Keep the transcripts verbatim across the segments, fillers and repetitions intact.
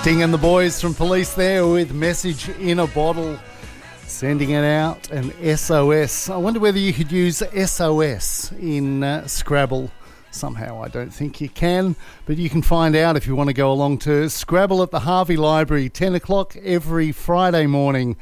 Sting and the boys from Police there with Message in a Bottle, sending it out, and S O S. I wonder whether you could use S O S in uh, Scrabble. Somehow I don't think you can, but you can find out if you want to go along to Scrabble at the Harvey Library, ten o'clock every Friday morning.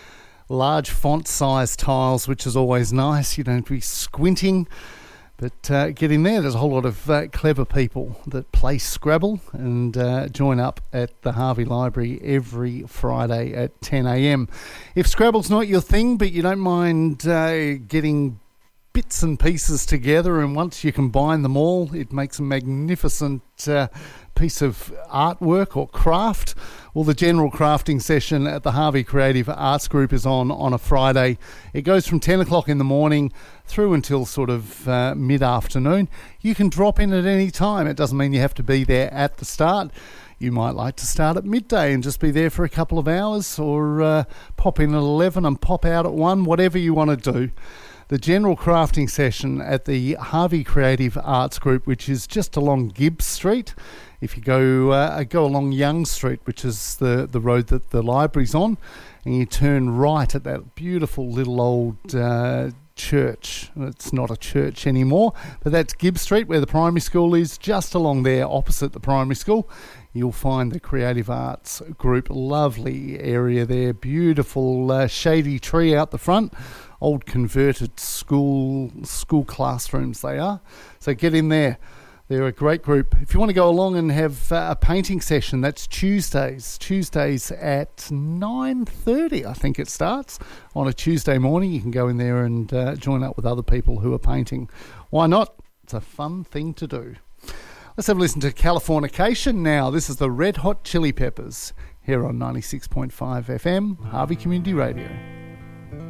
Large font size tiles, which is always nice. You don't be squinting. But uh, get in there. There's a whole lot of uh, clever people that play Scrabble, and uh, join up at the Harvey Library every Friday at ten a.m. If Scrabble's not your thing, but you don't mind uh, getting bits and pieces together, and once you combine them all, it makes a magnificent uh, piece of artwork or craft. Well, the general crafting session at the Harvey Creative Arts Group is on on a Friday. It goes from ten o'clock in the morning through until sort of uh, mid-afternoon. You can drop in at any time. It doesn't mean you have to be there at the start. You might like to start at midday and just be there for a couple of hours, or uh, pop in at eleven and pop out at one, whatever you want to do. The general crafting session at the Harvey Creative Arts Group, which is just along Gibbs Street. If you go uh, go along Young Street, which is the, the road that the library's on, and you turn right at that beautiful little old uh, church. It's not a church anymore, but that's Gibbs Street, where the primary school is, just along there opposite the primary school. You'll find the Creative Arts Group. Lovely area there, beautiful uh, shady tree out the front. Old converted school school classrooms they are. So get in there. They're a great group. If you want to go along and have uh, a painting session, that's Tuesdays. Tuesdays at nine thirty, I think it starts. On a Tuesday morning, you can go in there and uh, join up with other people who are painting. Why not? It's a fun thing to do. Let's have a listen to Californication now. This is the Red Hot Chili Peppers here on ninety-six point five F M, Harvey Community Radio.